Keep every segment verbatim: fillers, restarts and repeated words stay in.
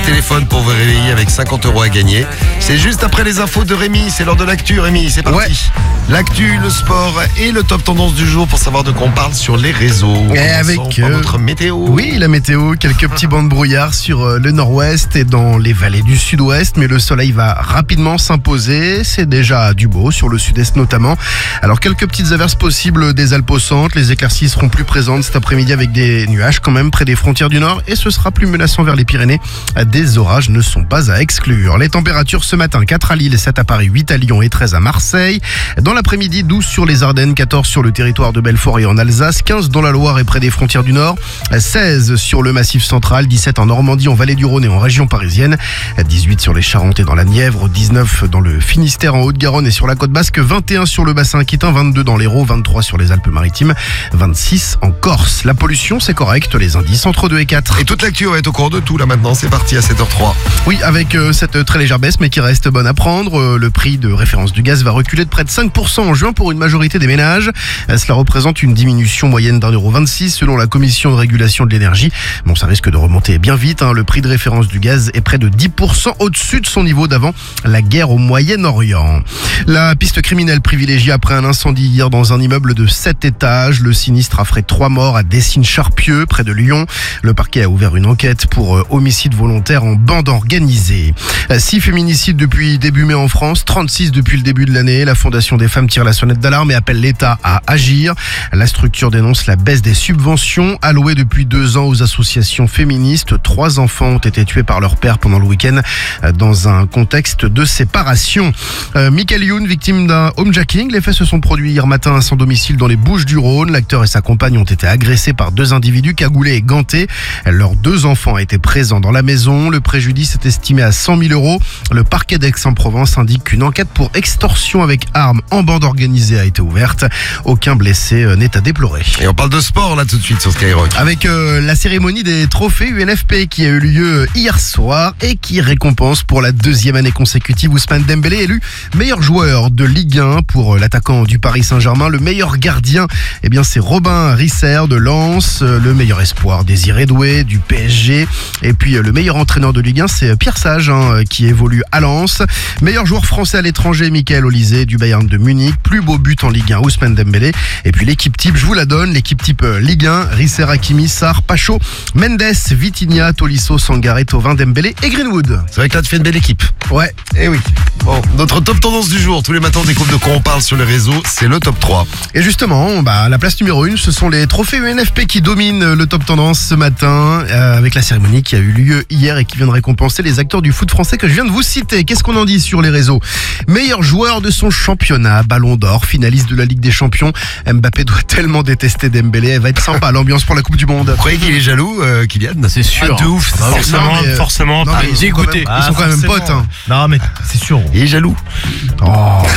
téléphone pour vous réveiller avec cinquante euros à gagner. C'est juste après les infos de Rémi. C'est l'heure de l'actu, Rémi. C'est parti. Ouais. L'actu, le sport et le top tendance du jour pour savoir de quoi on parle sur les réseaux. Et avec euh, notre météo. Oui, la météo. Quelques petits bancs de brouillard sur euh, le nord-ouest et dans les vallées du sud-ouest. Mais le soleil va rapidement s'imposer. C'est déjà du beau sur le sud-est notamment. Alors quelques petites averses possibles des Alpes au centre. Les éclaircies seront plus présentes cet après-midi avec des nuages quand même près des frontières du nord. Et ce sera plus menaçant vers les Pyrénées. Des orages ne sont pas à exclure. Les températures ce matin, quatre à Lille, sept à Paris, huit à Lyon et treize à Marseille. Dans l'après-midi, douze sur les Ardennes, quatorze sur le territoire de Belfort et en Alsace, quinze dans la Loire et près des frontières du Nord, seize sur le Massif central, dix-sept en Normandie, en Vallée du Rhône et en région parisienne, dix-huit sur les Charentes et dans la Nièvre, dix-neuf dans le Finistère en Haute-Garonne et sur la côte basque, vingt et un sur le bassin aquitain, vingt-deux dans l'Hérault, vingt-trois sur les Alpes-Maritimes, vingt-six en Corse. La pollution, c'est correct, les indices entre deux et quatre. Et toute l'actu va être au cours de tout là maintenant, c'est parti à sept heures trois. Oui, avec euh, cette très légère baisse mais qui reste bonne à prendre, euh, le prix de référence du gaz va reculer de près de cinq pour cent en juin pour une majorité des ménages. Euh, cela représente une diminution moyenne d'un euro vingt-six selon la Commission de régulation de l'énergie. Bon, ça risque de remonter bien vite, hein. Le prix de référence du gaz est près de dix pour cent au-dessus de son niveau d'avant la guerre au Moyen-Orient. La piste criminelle privilégiée après un incendie hier dans un immeuble de sept étages. Le sinistre a fait trois morts à Dessines-Charpieu, près de Lyon. Le parquet a ouvert une enquête pour euh, homicide volontaire en bande organisée. six féminicides depuis début mai en France, trente-six depuis le début de l'année. La Fondation des femmes tire la sonnette d'alarme et appelle l'État à agir. La structure dénonce la baisse des subventions allouées depuis deux ans aux associations féministes. Trois enfants ont été tués par leur père pendant le week-end dans un contexte de séparation. Euh, Michael Youn, victime d'un homejacking. Les faits se sont produits hier matin à son domicile dans les Bouches-du-Rhône. L'acteur et sa compagne ont été agressés par deux individus cagoulés et gantés. Leurs deux enfants étaient présents dans la maison. Le préjudice est estimé à cent mille euros. Le parquet d'Aix-en-Provence indique qu'une enquête pour extorsion avec arme en bande organisée a été ouverte. Aucun blessé n'est à déplorer. Et on parle de sport là tout de suite sur Skyrock. Avec euh, la cérémonie des trophées U N F P qui a eu lieu hier soir et qui récompense pour la deuxième année consécutive Ousmane Dembélé élu meilleur joueur de Ligue un pour l'attaquant du Paris Saint-Germain. Le meilleur gardien, eh bien c'est Robin Risser de Lens. Le meilleur espoir, Désiré Doué du P S G. Et puis le meilleur entraîneur de Ligue un, c'est Pierre Sage hein, qui évolue à Lens. Meilleur joueur français à l'étranger, Michael Olysée du Bayern de Munich. Plus beau but en Ligue un, Ousmane Dembélé. Et puis l'équipe type, je vous la donne, l'équipe type Ligue un, Risser, Hakimi, Sarr, Pacho, Mendes, Vitinha, Tolisso, Sangaré, Thauvin, Dembélé et Greenwood. C'est vrai que là tu fais une belle équipe. Ouais, et oui. Bon, notre top tendance du jour, tous les matins on découvre de quoi on parle sur les réseaux, c'est le top trois. Et justement, bah, la place numéro une, ce sont les trophées U N F P qui dominent le top tendance ce matin, euh, avec la cérémonie qui a eu lieu hier et qui vient de récompenser les acteurs du foot français que je viens de vous citer. Qu'est-ce qu'on en dit sur les réseaux? Meilleur joueur de son championnat, Ballon d'Or, finaliste de la Ligue des Champions. Mbappé doit tellement détester Dembélé, elle va être sympa l'ambiance pour la Coupe du Monde. Vous croyez qu'il est jaloux, euh, Kylian? C'est sûr. Ah, de ouf, Ah bah, forcément, non, mais, forcément. non, mais ils sont quand même, Ah, ils sont quand même forcément. potes. Hein. Non mais c'est sûr. Il est jaloux. Oh.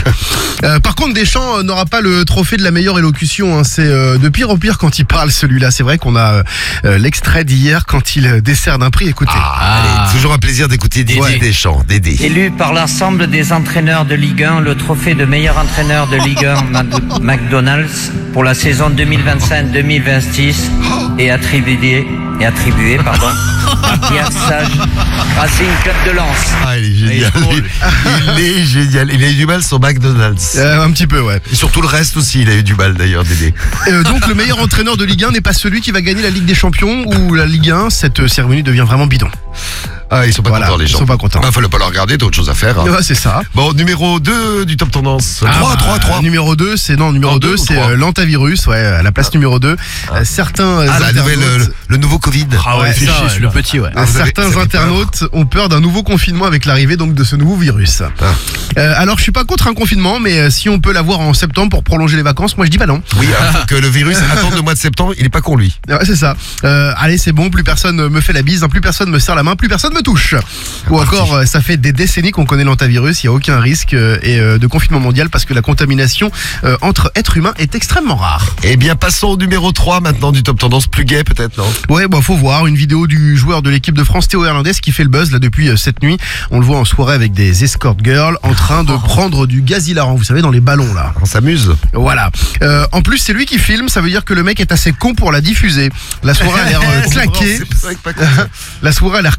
euh, par contre, Deschamps euh, n'aura pas le trophée de la meilleure élocution. Hein. C'est euh, de pire en pire quand il parle celui-là. C'est vrai qu'on a euh, l'extrait d'hier quand il euh, décerne un prix. Écoutez. Ah, allez, toujours un plaisir d'écouter Didier Ouais. Deschamps, Dédé. Élu par l'ensemble des entraîneurs de Ligue un, le trophée de meilleur entraîneur de Ligue un Mac- McDonald's pour la saison deux mille vingt-cinq deux mille vingt-six est attribué, est attribué pardon, à Pierre Sage, Racing Club de Lens. Ah, il est génial. Il, il est génial. Il a eu du mal sur McDonald's. Euh, un petit peu, ouais. Et sur tout le reste aussi, il a eu du mal d'ailleurs, Dédé. Euh, donc le meilleur entraîneur de Ligue un n'est pas celui qui va gagner la Ligue des Champions ou la Ligue un. Cette euh, cérémonie devient vraiment bidon. Ah, ils sont pas Voilà, contents les ils gens. sont pas contents. Bah, fallait pas leur regarder, t'as autre chose à faire. Hein. Ouais, c'est ça. Bon, numéro deux du top tendance. Ah, trois, bah, trois, trois. Numéro deux, c'est non, numéro Non, deux, deux ou c'est trois euh, l'antavirus, ouais, à la place numéro deux. Euh, certains euh, Ah, la nouvelle, internautes- le, le nouveau Covid. Ah ouais, Ouais, fait ça, chier, ouais, celui-là. Le petit ouais. Ah, vous avez- Certains vous avez internautes ont peur d'un nouveau confinement avec l'arrivée donc de ce nouveau virus. Ah. Euh, alors je suis pas contre un confinement, mais euh, si on peut l'avoir en septembre pour prolonger les vacances, moi je dis pas non. Oui, alors que le virus attend le mois de septembre, il est pas con lui. Ouais, c'est ça. Euh, allez, c'est bon, plus personne me fait la bise, hein, plus personne me serre la main, plus personne me touche. Ou encore, euh, ça fait des décennies qu'on connaît l'antavirus, il n'y a aucun risque euh, et, euh, de confinement mondial parce que la contamination euh, entre êtres humains est extrêmement rare. Eh bien, passons au numéro trois maintenant du top tendance, plus gai peut-être, non? Ouais, bah faut voir une vidéo du joueur de l'équipe de France, Théo Hernandez, qui fait le buzz là depuis euh, cette nuit. On le voit en soirée avec des escort girls en train de prendre du gaz hilarant, vous savez, dans les ballons là. On s'amuse. Voilà. Euh, en plus, c'est lui qui filme, ça veut dire que le mec est assez con pour la diffuser. La soirée a l'air euh, claquée. C'est vrai que pas con. La soirée a l'air claquée. Les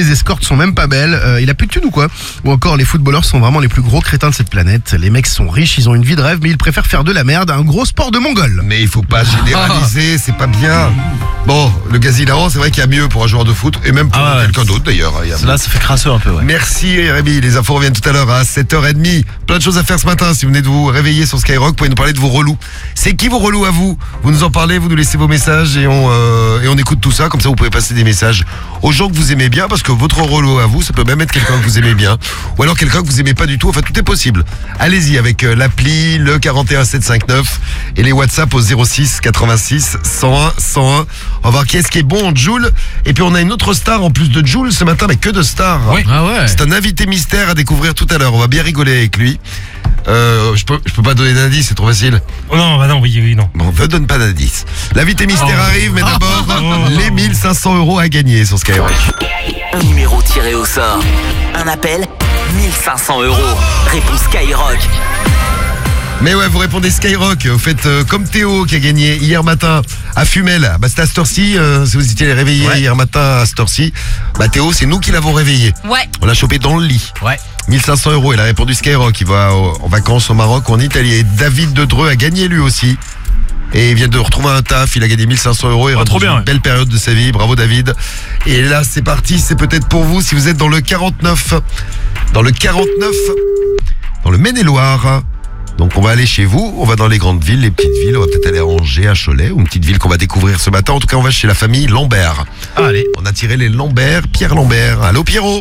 les escortes sont même pas belles. Euh, il a plus de thunes ou quoi? Ou encore, les footballeurs sont vraiment les plus gros crétins de cette planète. Les mecs sont riches, ils ont une vie de rêve, mais ils préfèrent faire de la merde, un gros sport de mongol. Mais il faut pas généraliser, c'est pas bien. Bon, le gaz hilarant, c'est vrai qu'il y a mieux pour un joueur de foot, et même pour Ah ouais. quelqu'un d'autre d'ailleurs. Il y a- Là, ça fait crasseux un peu, ouais. Merci Rémi, les infos reviennent tout à l'heure à sept heures trente. Plein de choses à faire ce matin. Si vous venez de vous réveiller sur Skyrock, vous pouvez nous parler de vos relous. C'est qui vos relous à vous? Vous nous en parlez, vous nous laissez vos messages et on, euh, et on écoute tout ça. Comme ça, vous pouvez passer des messages aux gens que vous aimez bien, parce que votre relou à vous, ça peut même être quelqu'un que vous aimez bien, ou alors quelqu'un que vous aimez pas du tout. Enfin, tout est possible. Allez-y avec euh, l'appli, le quarante et un sept cent cinquante-neuf et les WhatsApp au zéro six quatre-vingt-six cent un cent un. On va voir qui est-ce qui est bon en Joule. Et puis on a une autre star en plus de Joule ce matin, mais que de stars. Oui. Ah ouais. C'est un invité mystère à découvrir tout à l'heure. On va bien rigoler avec lui. Euh, je peux, je peux pas donner d'indice, c'est trop facile. Oh non, bah non, oui, oui, non. Bon, ne donne pas d'indice. L'invité mystère Oh. arrive, mais d'abord, Oh. les mille cinq cents euros à gagner sur Skyrock. Un numéro tiré au sort. Un appel, mille cinq cents euros. Réponse Skyrock. Mais ouais, vous répondez Skyrock. Vous faites euh, comme Théo qui a gagné hier matin à Fumel. Bah, c'était à cette heure-ci, euh, si vous étiez réveillé Ouais. hier matin à cette heure-ci. Bah, Théo, c'est nous qui l'avons réveillé. Ouais. On l'a chopé dans le lit. Ouais. mille cinq cents euros, il a répondu Skyrock. Il va au- en vacances au Maroc ou en Italie. Et David de Dreux a gagné lui aussi. Et il vient de retrouver un taf, il a gagné mille cinq cents euros. Il Ah, rentre trop dans bien, une ouais. belle période de sa vie. Bravo David. Et là, c'est parti. C'est peut-être pour vous si vous êtes dans le quarante-neuf. Dans le quarante-neuf. Dans le Maine-et-Loire. Donc on va aller chez vous, on va dans les grandes villes, les petites villes. On va peut-être aller à Angers, à Cholet, ou une petite ville qu'on va découvrir ce matin. En tout cas, on va chez la famille Lambert. Ah, allez. On a tiré les Lambert, Pierre Lambert. Allô Pierrot.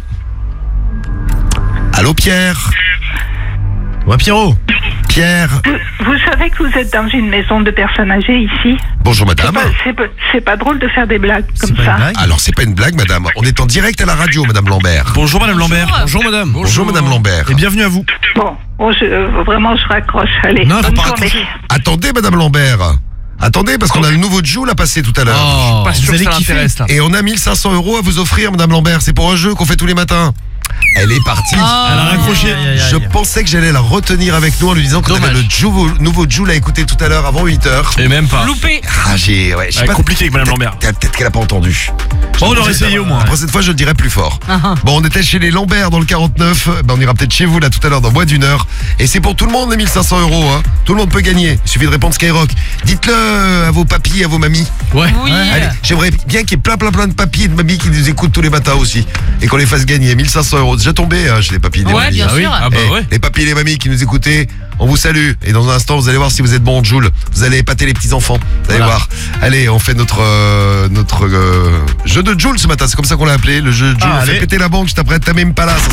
Allô Pierre. Ouais, Pierrot. Pierre. Vous, vous savez que vous êtes dans une maison de personnes âgées ici. Bonjour C'est madame. pas, c'est pas, c'est pas drôle de faire des blagues C'est comme pas une ça. blague. Alors c'est pas une blague madame, on est en direct à la radio madame Lambert. Bonjour, Madame Lambert. Bonjour, Madame. Bonjour madame Lambert. Et bienvenue à vous. Bon, bon je, euh, vraiment je raccroche. Allez, Non, faut bonne pas journée. raccrocher. Attendez madame Lambert. Attendez parce qu'on a le nouveau Joule à passer tout à l'heure. Oh, Pas sûr vous que allez ça kiffer. l'intéresse, là. Et on a mille cinq cents euros à vous offrir madame Lambert, c'est pour un jeu qu'on fait tous les matins. Elle est partie. Elle a raccroché. Aïe, aïe, aïe. Je pensais que j'allais la retenir avec nous en lui disant qu'on avait Dommage. le Jou- nouveau Joule à écouter tout à l'heure avant huit heures. Et même pas. Loupé. Ah j'ai ouais, je sais Ouais, pas. compliqué avec Madame Lambert. Peut-être peut-être qu'elle a pas entendu. Bon, on aurait essayé au moins. Après cette fois, je le dirai plus fort. Bon, on était chez les Lambert dans le quarante-neuf. Ben, on ira peut-être chez vous là tout à l'heure dans moins d'une heure. Et c'est pour tout le monde les mille cinq cents euros. Hein. Tout le monde peut gagner. Il suffit de répondre Skyrock. Dites-le à vos papis, à vos mamies. Ouais. Oui. Allez, j'aimerais bien qu'il y ait plein, plein, plein de papis et de mamies qui nous écoutent tous les matins aussi. Et qu'on les fasse gagner. mille cinq cents euros. Déjà tombé hein, chez les papis et les Ouais, mamies. bien Ah oui. sûr. Ah bah Eh, ouais. Les papis et les mamies qui nous écoutez, on vous salue. Et dans un instant, vous allez voir si vous êtes bon en Joule. Vous allez épater les petits-enfants. Vous allez Voilà. voir. Allez, on fait notre, euh, notre euh, jeu de Joule ce matin. C'est comme ça qu'on l'a appelé. Le jeu de Joule. Ah, on fait allez. péter la banque juste après Tamim Palace.